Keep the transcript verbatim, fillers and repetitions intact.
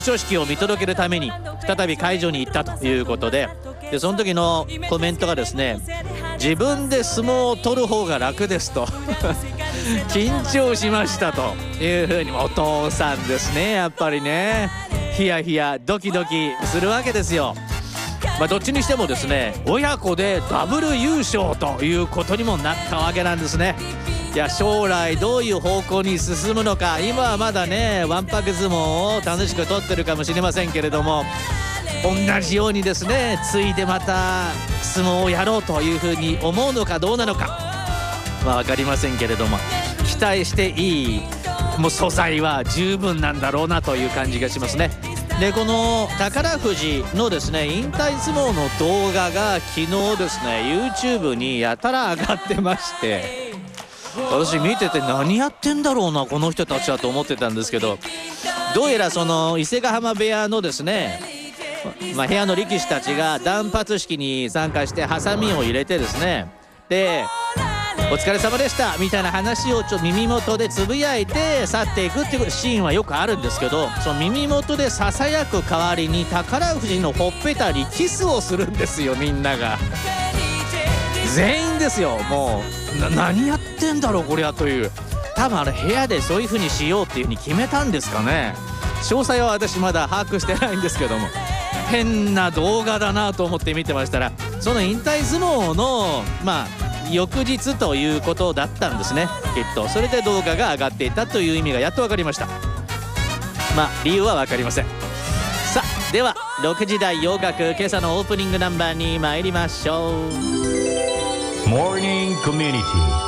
書式を見届けるために再び会場に行ったということで、でその時のコメントがですね、自分で相撲を取る方が楽ですと緊張しましたというふうに、お父さんですね、やっぱりね、ヒヤヒヤドキドキするわけですよ。まあどっちにしてもですね、親子でダブル優勝ということにもなったわけなんですね。いや、将来どういう方向に進むのか、今はまだねわんぱく相撲を楽しく取ってるかもしれませんけれども、同じようにですねついでまた相撲をやろうというふうに思うのかどうなのか、まあ分かりませんけれども、期待していいもう素材は十分なんだろうなという感じがしますね。でこの宝富士のですね引退相撲の動画が昨日ですね YouTube にやたら上がってまして、私見てて何やってんだろうなこの人たちはと思ってたんですけど、どうやらその伊勢ヶ浜部屋のですね、まあ、部屋の力士たちが断髪式に参加してハサミを入れてですね、でお疲れ様でしたみたいな話をちょっと耳元でつぶやいて去っていくっていうシーンはよくあるんですけど、その耳元でささやく代わりに宝富士のほっぺたにキスをするんですよ、みんなが全員ですよ。もうな何やってんだろうこりゃという、多分あれ部屋でそういう風にしようっていう風に決めたんですかね。詳細は私まだ把握してないんですけども、変な動画だなと思って見てましたら、その引退相撲のまあ翌日ということだったんですね、きっと。それで動画が上がっていたという意味がやっと分かりました。まあ理由は分かりません。さあではろくじ台洋楽、今朝のオープニングナンバーに参りましょう。 モーニングコミュニティ